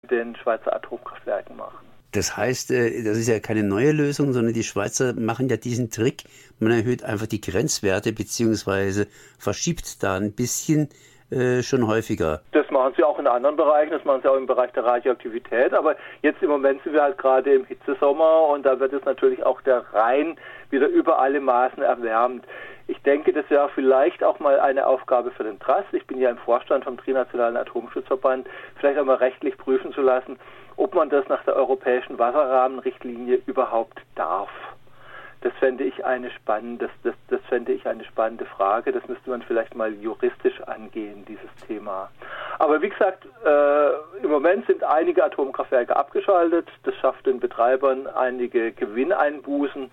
den Schweizer Atomkraftwerken machen. Das heißt, das ist ja keine neue Lösung, sondern die Schweizer machen ja diesen Trick. Man erhöht einfach die Grenzwerte beziehungsweise verschiebt da ein bisschen schon häufiger. Das machen sie auch in anderen Bereichen, das machen sie auch im Bereich der Radioaktivität. Aber jetzt im Moment sind wir halt gerade im Hitzesommer und da wird es natürlich auch der Rhein wieder über alle Maßen erwärmt. Ich denke, das wäre vielleicht auch mal eine Aufgabe für den TRAS. Ich bin ja im Vorstand vom Trinationalen Atomschutzverband, vielleicht auch mal rechtlich prüfen zu lassen, ob man das nach der europäischen Wasserrahmenrichtlinie überhaupt darf. Das fände ich eine spannende Frage. Das müsste man vielleicht mal juristisch angehen, dieses Thema. Aber wie gesagt, im Moment sind einige Atomkraftwerke abgeschaltet. Das schafft den Betreibern einige Gewinneinbußen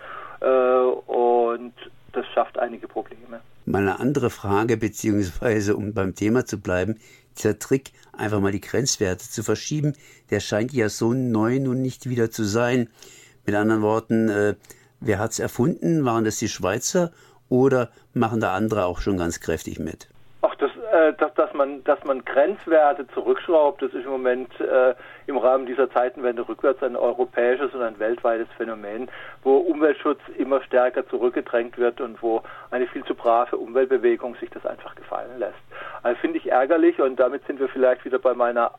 und das schafft einige Probleme. Mal eine andere Frage, beziehungsweise um beim Thema zu bleiben, dieser Trick, einfach mal die Grenzwerte zu verschieben, der scheint ja so neu nun nicht wieder zu sein. Mit anderen Worten, wer hat es erfunden? Waren das die Schweizer oder machen da andere auch schon ganz kräftig mit? Ach, dass man Grenzwerte zurückschraubt, das ist im Moment im Rahmen dieser Zeitenwende rückwärts ein europäisches und ein weltweites Phänomen, wo Umweltschutz immer stärker zurückgedrängt wird und wo eine viel zu brave Umweltbewegung sich das einfach gefallen lässt. Also finde ich ärgerlich und damit sind wir vielleicht wieder bei meiner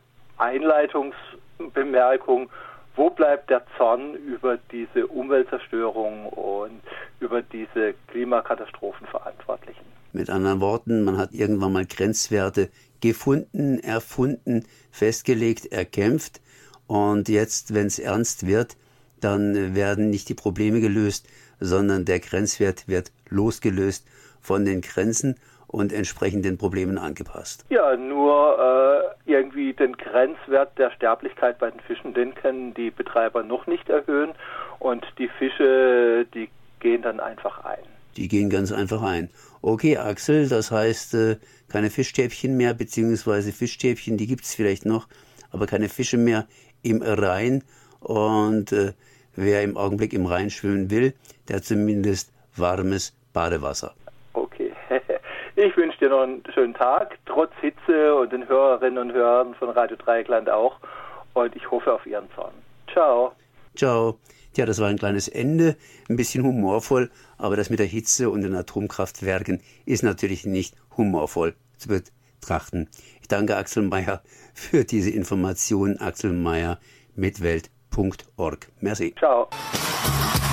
Einleitungsbemerkung. Wo bleibt der Zorn über diese Umweltzerstörung und über diese Klimakatastrophenverantwortlichen? Mit anderen Worten, man hat irgendwann mal Grenzwerte gefunden, erfunden, festgelegt, erkämpft. Und jetzt, wenn es ernst wird, dann werden nicht die Probleme gelöst, sondern der Grenzwert wird losgelöst von den Grenzen und entsprechend den Problemen angepasst. Ja, nur irgendwie den Grenzwert der Sterblichkeit bei den Fischen, den können die Betreiber noch nicht erhöhen und die Fische, die gehen dann einfach ein. Die gehen ganz einfach ein. Okay, Axel, das heißt keine Fischstäbchen mehr, beziehungsweise Fischstäbchen, die gibt es vielleicht noch, aber keine Fische mehr im Rhein. Und wer im Augenblick im Rhein schwimmen will, der hat zumindest warmes Badewasser. Okay, ich wünsche dir noch einen schönen Tag, trotz Hitze und den Hörerinnen und Hörern von Radio Dreieckland auch. Und ich hoffe auf Ihren Zorn. Ciao. Ciao. Ja, das war ein kleines Ende, ein bisschen humorvoll, aber das mit der Hitze und den Atomkraftwerken ist natürlich nicht humorvoll zu betrachten. Ich danke Axel Meyer für diese Information. Axel Meyer, mitwelt.org. Merci. Ciao.